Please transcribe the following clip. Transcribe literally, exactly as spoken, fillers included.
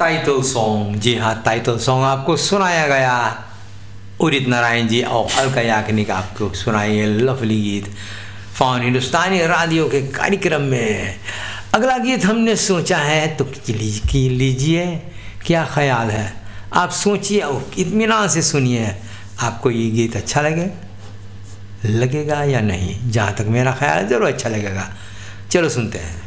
Title song. जी हाँ, title song आपको सुनाया गया उदित नारायण जी और अलका याग्निक आपको सुनाई है लवली गीत फॉन हिंदुस्तानी रेडियो के कार्यक्रम में। अगला गीत हमने सोचा है तो की लीजिए, क्या ख्याल है? आप सोचिए और इत्मीनान से सुनिए, आपको ये गीत अच्छा लगे लगेगा या नहीं। जहाँ तक मेरा ख्याल है ज़रूर अच्छा लगेगा। चलो सुनते हैं।